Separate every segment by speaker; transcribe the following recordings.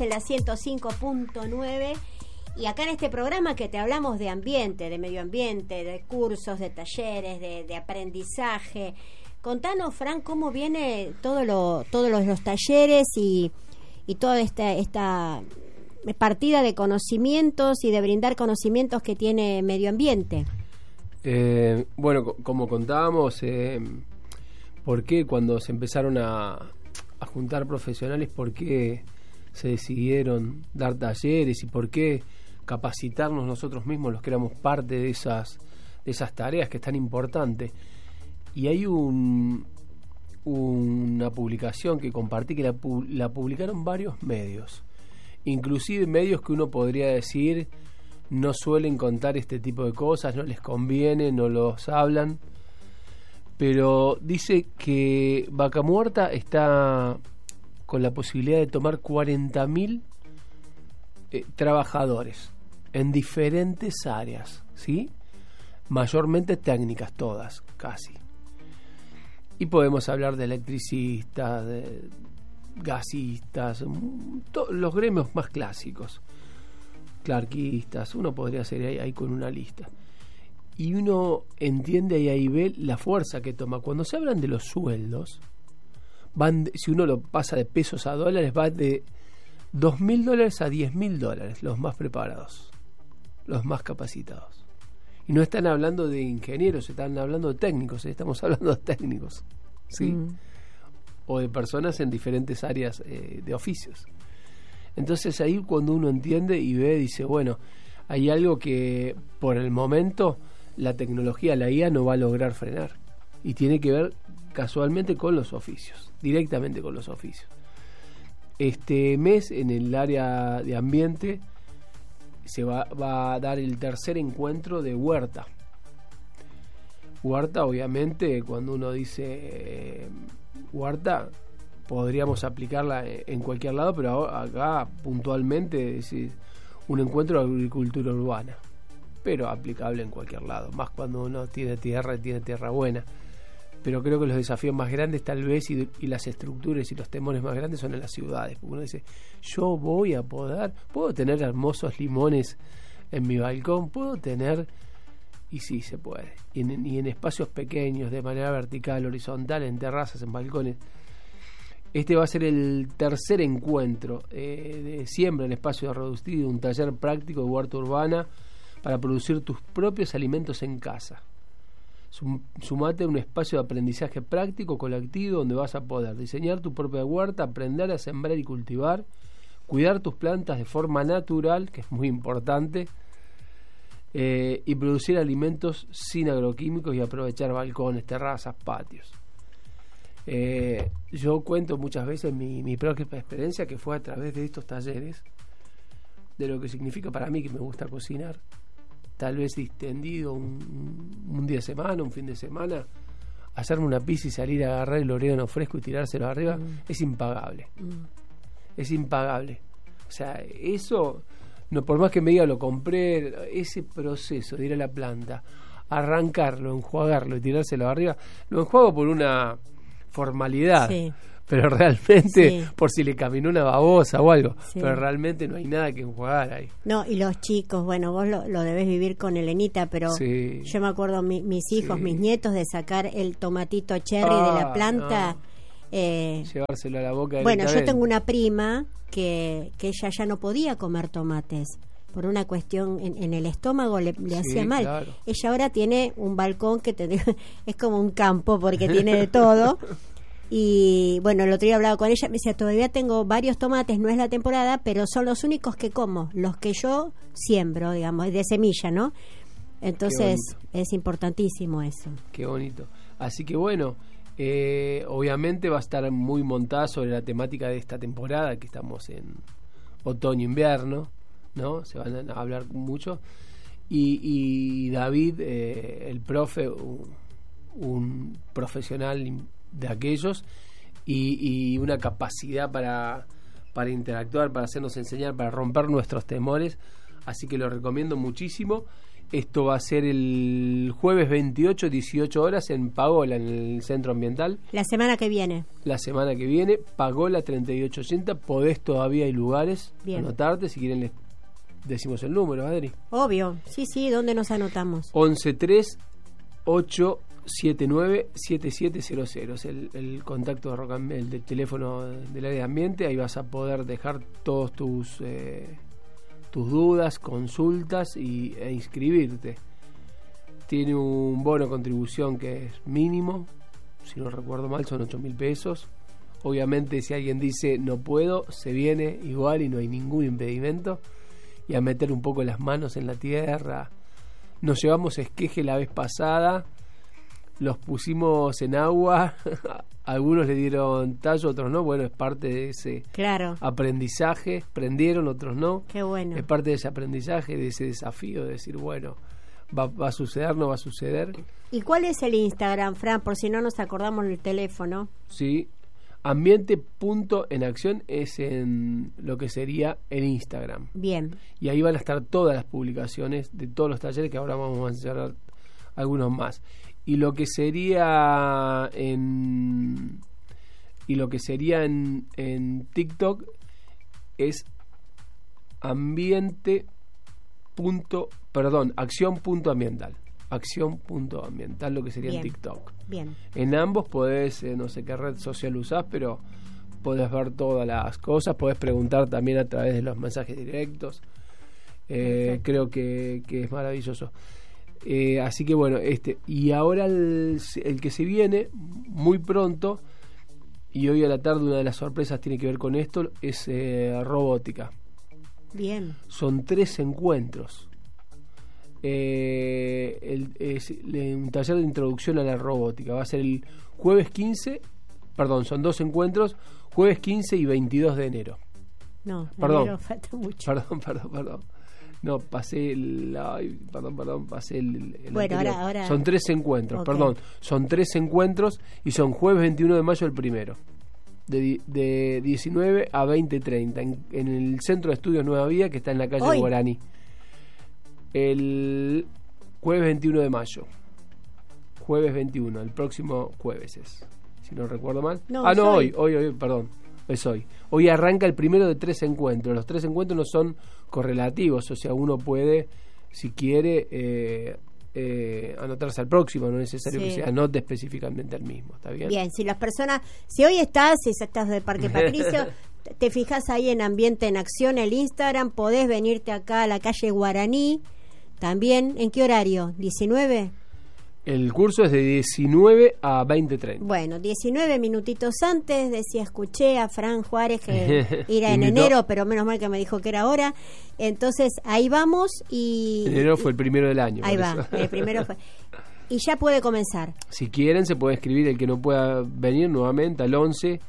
Speaker 1: en la 105.9 y acá en este programa que te hablamos de ambiente, de medio ambiente, de cursos, de talleres, de aprendizaje. Contanos, Fran, cómo viene todos los talleres y toda esta partida de conocimientos y de brindar conocimientos que tiene medio ambiente.
Speaker 2: Bueno, como contábamos, ¿por qué cuando se empezaron a juntar profesionales, por qué se decidieron dar talleres y por qué capacitarnos nosotros mismos, los que éramos parte de esas tareas que es tan importante? Y hay una publicación que compartí que la publicaron varios medios, inclusive medios que uno podría decir no suelen contar este tipo de cosas, no les conviene, no los hablan, pero dice que Vaca Muerta está con la posibilidad de tomar 40.000 trabajadores en diferentes áreas, ¿sí? Mayormente técnicas, todas, casi. Y podemos hablar de electricistas, de gasistas, los gremios más clásicos, clarquistas, uno podría ser ahí con una lista. Y uno entiende y ahí ve la fuerza que toma. Cuando se hablan de los sueldos, si uno lo pasa de pesos a dólares, va de $2.000 a $10.000, los más preparados, los más capacitados. Y no están hablando de ingenieros, están hablando de técnicos, estamos hablando de técnicos, ¿sí? O de personas en diferentes áreas de oficios. Entonces ahí cuando uno entiende y ve, dice, bueno, hay algo que por el momento la tecnología, la IA no va a lograr frenar. Y tiene que ver casualmente con los oficios, directamente con los oficios. Este mes en el área de ambiente se va a dar el tercer encuentro de huerta. Huerta, obviamente, cuando uno dice huerta, podríamos aplicarla en cualquier lado, pero acá puntualmente es un encuentro de agricultura urbana, pero aplicable en cualquier lado, más cuando uno tiene tierra buena. Pero creo que los desafíos más grandes tal vez y las estructuras y los temores más grandes son en las ciudades, porque uno dice, yo puedo tener hermosos limones en mi balcón, puedo tener, y sí se puede, y en espacios pequeños, de manera vertical, horizontal, en terrazas, en balcones. Este va a ser el tercer encuentro de siembra en espacio reducido, un taller práctico de huerta urbana para producir tus propios alimentos en casa. Sumate a un espacio de aprendizaje práctico colectivo donde vas a poder diseñar tu propia huerta, aprender a sembrar y cultivar, cuidar tus plantas de forma natural, que es muy importante, y producir alimentos sin agroquímicos y aprovechar balcones, terrazas, patios. Yo cuento muchas veces mi propia experiencia, que fue a través de estos talleres, de lo que significa para mí que me gusta cocinar. Tal vez distendido un día de semana, un fin de semana, hacerme una pizza y salir a agarrar el orégano fresco y tirárselo arriba, es impagable. Es impagable. O sea, eso, no, por más que me diga lo compré, ese proceso de ir a la planta, arrancarlo, enjuagarlo y tirárselo arriba, lo enjuago por una formalidad. Sí. Pero realmente, por si le caminó una babosa o algo, pero realmente no hay nada que enjuagar ahí.
Speaker 1: No, y los chicos, bueno, vos lo debés vivir con Elenita, pero yo me acuerdo mis hijos, mis nietos, de sacar el tomatito cherry de la planta.
Speaker 2: Llevárselo a la boca.
Speaker 1: Bueno, yo tengo una prima que ella ya no podía comer tomates. Por una cuestión en el estómago le hacía mal. Claro. Ella ahora tiene un balcón que es como un campo porque tiene de todo. Y bueno, el otro día hablaba con ella, me decía, todavía tengo varios tomates, no es la temporada, pero son los únicos que como, los que yo siembro, digamos, de semilla, ¿no? Entonces es importantísimo eso.
Speaker 2: Qué bonito. Así que bueno, obviamente va a estar muy montada sobre la temática de esta temporada, que estamos en otoño-invierno, ¿no? Se van a hablar mucho. Y David, el profe, un profesional de aquellos y una capacidad para interactuar, para hacernos enseñar, para romper nuestros temores, así que lo recomiendo muchísimo. Esto va a ser el jueves 28, 18 horas en Pagola, en el Centro Ambiental.
Speaker 1: La semana que viene.
Speaker 2: La semana que viene, Pagola 3880. Podés, todavía hay lugares.
Speaker 1: Bien.
Speaker 2: Anotarte, si quieren les decimos el número, Adri.
Speaker 1: Obvio, sí, ¿dónde nos anotamos?
Speaker 2: 1138797700 es el contacto de el del teléfono del área de ambiente. Ahí vas a poder dejar todos tus dudas, consultas e inscribirte. Tiene un bono contribución que es mínimo, si no recuerdo mal son 8.000 pesos. Obviamente si alguien dice no puedo, se viene igual y no hay ningún impedimento, y a meter un poco las manos en la tierra. Nos llevamos esqueje la vez pasada, los pusimos en agua, algunos le dieron tallo, otros no. Bueno, es parte de ese aprendizaje. Prendieron, otros no.
Speaker 1: Qué bueno.
Speaker 2: Es parte de ese aprendizaje, de ese desafío de decir, bueno, va a suceder, no va a suceder.
Speaker 1: ¿Y cuál es el Instagram, Fran? Por si no nos acordamos del teléfono.
Speaker 2: Sí, ambiente.enacción es en lo que sería el Instagram.
Speaker 1: Bien.
Speaker 2: Y ahí van a estar todas las publicaciones de todos los talleres, que ahora vamos a enseñar algunos más. Y lo que sería en TikTok es acción.ambiental. Acción.ambiental, lo que sería en TikTok.
Speaker 1: Bien.
Speaker 2: En ambos podés, no sé qué red social usás, pero podés ver todas las cosas, podés preguntar también a través de los mensajes directos. Creo que es maravilloso. Así que bueno, y ahora el que se viene muy pronto, y hoy a la tarde una de las sorpresas tiene que ver con esto, es robótica.
Speaker 1: Bien.
Speaker 2: Son 3 encuentros. Un taller de introducción a la robótica. Va a ser el jueves 15, son 2 encuentros, jueves 15 y 22 de enero.
Speaker 1: No,
Speaker 2: enero
Speaker 1: falta mucho.
Speaker 2: Perdón. No, pasé pasé el
Speaker 1: bueno, ahora
Speaker 2: son 3 encuentros,
Speaker 1: okay.
Speaker 2: Son 3 encuentros y son jueves 21 de mayo el primero, de 19 a 20:30 en el Centro de Estudios Nueva Vía, que está en la calle Guaraní. El jueves 21 de mayo. Jueves 21, el próximo jueves es, si no recuerdo mal. Hoy, perdón. Es hoy. Hoy arranca el primero de 3 encuentros. Los 3 encuentros no son correlativos, o sea, uno puede, si quiere, anotarse al próximo, no es necesario que se anote específicamente al mismo. ¿Está bien?
Speaker 1: Bien, si hoy estás de Parque Patricio, te fijas ahí en Ambiente en Acción, el Instagram, podés venirte acá a la calle Guaraní. También, ¿en qué horario? ¿19?
Speaker 2: El curso es de 19 a 20:30.
Speaker 1: Bueno, 19 minutitos antes, escuché a Fran Juárez que era en enero, pero menos mal que me dijo que era ahora. Entonces, ahí vamos y...
Speaker 2: Enero fue el primero del año.
Speaker 1: Ahí va, el primero fue. Y ya puede comenzar.
Speaker 2: Si quieren, se puede escribir el que no pueda venir nuevamente al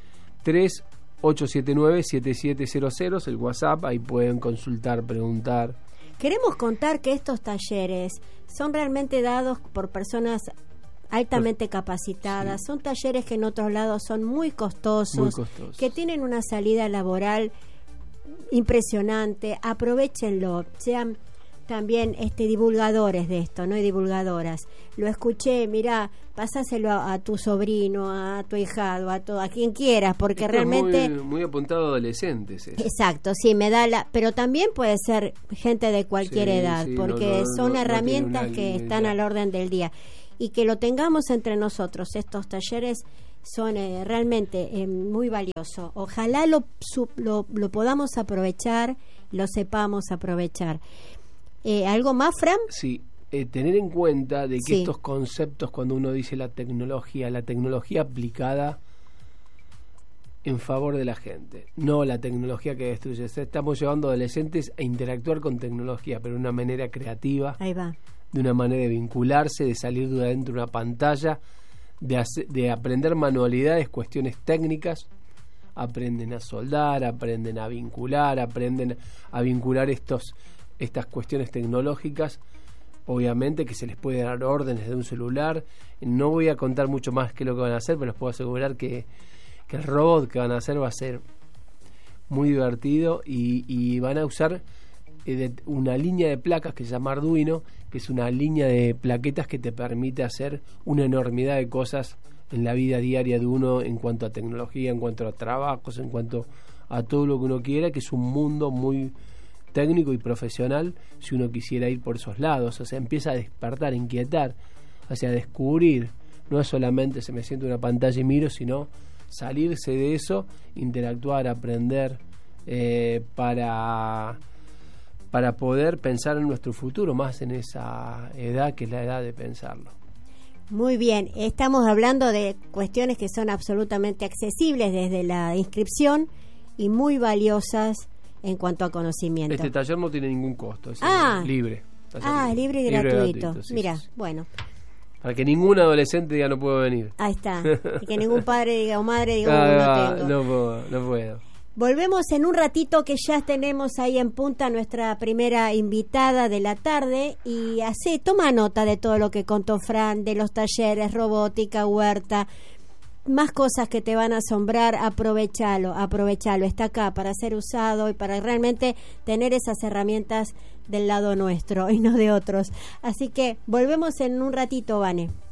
Speaker 2: 11-3879-7700, el WhatsApp, ahí pueden consultar, preguntar.
Speaker 1: Queremos contar que estos talleres son realmente dados por personas altamente capacitadas. Sí. Son talleres que en otros lados son muy costosos, que tienen una salida laboral impresionante. Aprovéchenlo, sean también divulgadores de esto, ¿no? Y divulgadoras. Lo escuché, mirá, pásaselo a tu sobrino, a tu ahijado, a quien quieras, porque esto realmente...
Speaker 2: Es muy apuntado a adolescentes.
Speaker 1: Exacto, sí, pero también puede ser gente de cualquier edad, porque son herramientas que están al orden del día. Y que lo tengamos entre nosotros, estos talleres son realmente muy valiosos. Ojalá lo podamos aprovechar, lo sepamos aprovechar. ¿Algo más, Fran?
Speaker 2: Sí, tener en cuenta de que estos conceptos, cuando uno dice la tecnología aplicada en favor de la gente, no la tecnología que destruye. Estamos llevando a adolescentes a interactuar con tecnología, pero de una manera creativa.
Speaker 1: Ahí va.
Speaker 2: De una manera de vincularse, de salir de adentro de una pantalla, de aprender manualidades, cuestiones técnicas. Aprenden a soldar, aprenden a vincular estas cuestiones tecnológicas. Obviamente que se les puede dar órdenes de un celular. No voy a contar mucho más que lo que van a hacer, pero les puedo asegurar que el robot que van a hacer va a ser muy divertido y van a usar una línea de placas que se llama Arduino, que es una línea de plaquetas que te permite hacer una enormidad de cosas en la vida diaria de uno, en cuanto a tecnología, en cuanto a trabajos, en cuanto a todo lo que uno quiera, que es un mundo muy técnico y profesional si uno quisiera ir por esos lados. O sea, empieza a despertar, a inquietar, o sea, a descubrir. No es solamente se me siente una pantalla y miro, sino salirse de eso, interactuar, aprender, para poder pensar en nuestro futuro, más en esa edad que es la edad de pensarlo.
Speaker 1: Muy bien, estamos hablando de cuestiones que son absolutamente accesibles desde la inscripción y muy valiosas en cuanto a conocimiento.
Speaker 2: Este taller no tiene ningún costo, es libre.
Speaker 1: Es libre y gratuito. Sí, mira, sí. Bueno.
Speaker 2: Para que ningún adolescente diga no puedo venir.
Speaker 1: Ahí está. Y que ningún padre diga o madre diga no tengo.
Speaker 2: No puedo.
Speaker 1: Volvemos en un ratito, que ya tenemos ahí en punta nuestra primera invitada de la tarde, y toma nota de todo lo que contó Fran, de los talleres, robótica, huerta, más cosas que te van a asombrar. Aprovechalo, está acá para ser usado y para realmente tener esas herramientas del lado nuestro y no de otros. Así que volvemos en un ratito, Vane.